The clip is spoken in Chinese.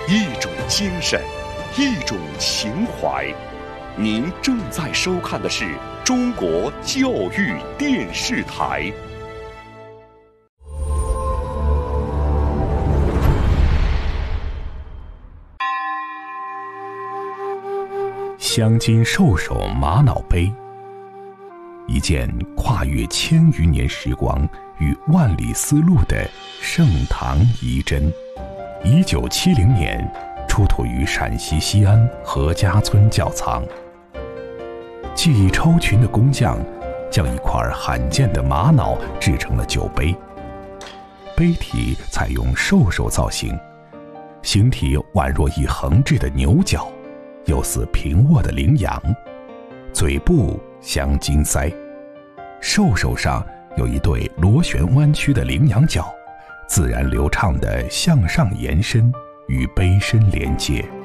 一种精神，一种情怀。您正在收看的是中国教育电视台。镶金兽首玛瑙杯，一件跨越1000余年时光与万里丝路的盛唐遗珍。1970年出土于陕西西安何家村窖藏。技艺超群的工匠将一块罕见的玛瑙制成了酒杯，杯体采用兽首造型，形体宛若一横置的牛角，又似平卧的羚羊，嘴部镶金腮，兽首上有一对螺旋弯曲的羚羊角，自然流畅地向上延伸，与杯身连接。